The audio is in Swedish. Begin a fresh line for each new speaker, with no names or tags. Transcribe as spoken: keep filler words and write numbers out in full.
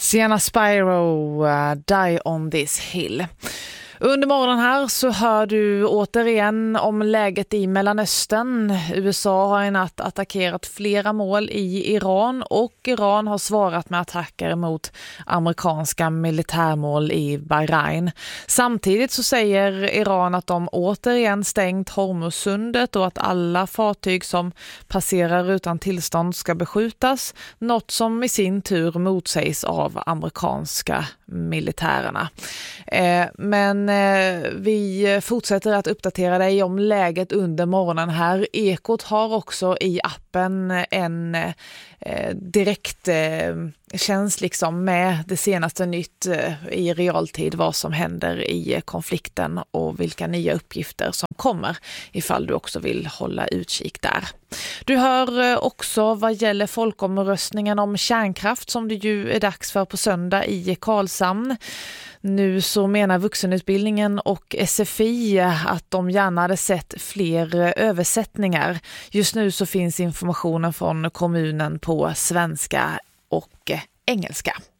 Sienna Spyro, uh, Die on this hill. Under morgonen här så hör du återigen om läget i Mellanöstern. U S A har i natt attackerat flera mål i Iran och Iran har svarat med attacker mot amerikanska militärmål i Bahrain. Samtidigt så säger Iran att de återigen stängt Hormuzsundet och att alla fartyg som passerar utan tillstånd ska beskjutas, något som i sin tur motsägs av amerikanska militärerna. Eh, men eh, vi fortsätter att uppdatera dig om läget under morgonen här. Ekot har också i appen en eh, direkt eh, känns liksom med det senaste nytt eh, i realtid, vad som händer i konflikten och vilka nya uppgifter som kommer, ifall du också vill hålla utkik där. Du hör eh, också vad gäller folkomröstningen om kärnkraft som det ju är dags för på söndag i Karlshamn. Nu så menar vuxenutbildningen och S F I att de gärna hade sett fler översättningar. Just nu så finns informationen från kommunen på svenska och engelska.